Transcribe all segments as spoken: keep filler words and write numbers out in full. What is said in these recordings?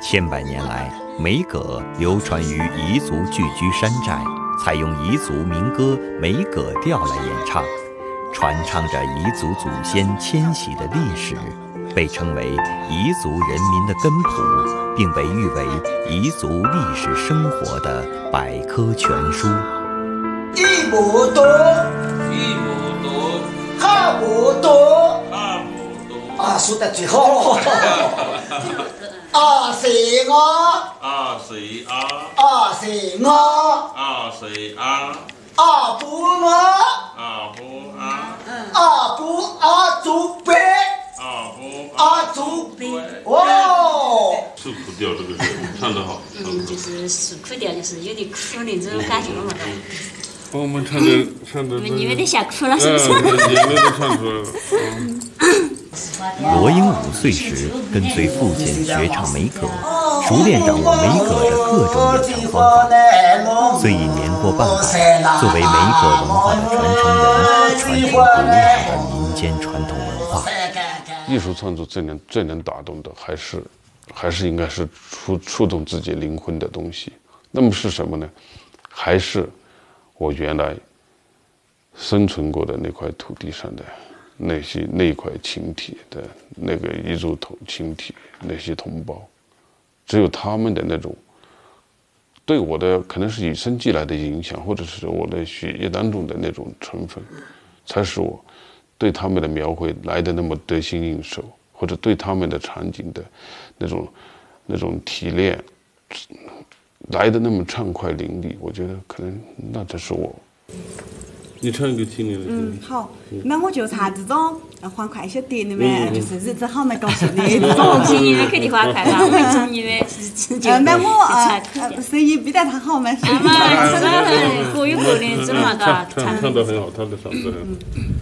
千百年来，梅葛流传于彝族聚居山寨，采用彝族民歌梅葛调来演唱，传唱着彝族祖先迁徙的历史，被称为彝族人民的根谱，并被誉为彝族历史生活的百科全书。 一亩多， 一亩多， 二亩多， 二亩多。 啊，说得最好了。啊是我， 啊是啊， 啊是我， 啊是啊， 啊不我， 啊不啊， 啊不啊祖辈， 啊不啊祖辈。哦， 诉苦调这个是唱得好。 嗯，就是诉苦调，就是有点苦的这种感觉嘛。 我们唱的唱的， 你们有点想哭了，是不是？ 嗯，眼泪都唱出来了。嗯罗英五岁时跟随父亲学唱梅葛，熟练掌握梅葛的各种演唱方法，虽已年过半百，作为梅葛文化的传承人，传承古老的民间传统文化。 艺术创作最能最能打动的，还是还是应该是触触动自己灵魂的东西。那么是什么呢？还是我原来生存过的那块土地上的那些那块群体的那个彝族同群体那些同胞，只有他们的那种对我的可能是与生俱来的影响，或者是我的血液当中的那种成分，才使我对他们的描绘来的那么得心应手，或者对他们的场景的那种那种提炼来的那么畅快淋漓。我觉得可能那才是我。你唱一个听你的。 嗯，好，那我就唱这种欢快一些点的嘛，就是日子好蛮高兴的这种。 重庆音乐肯定欢快啦，贵州音乐是持久。 那我啊，声音比得他好嘛，是嘛？是各有各的这么个唱唱得很好，他的嗓子很好。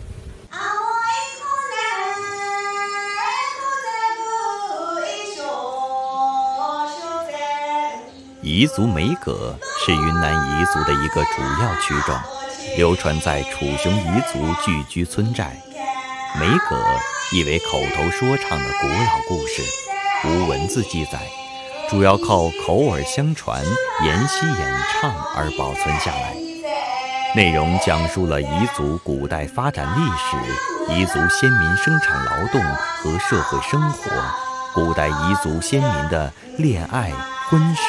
彝族梅葛是云南彝族的一个主要曲种，流传在楚雄彝族聚居村寨。梅葛意为口头说唱的古老故事，无文字记载，主要靠口耳相传、沿袭演唱而保存下来。内容讲述了彝族古代发展历史、彝族先民生产劳动和社会生活、古代彝族先民的恋爱、婚事、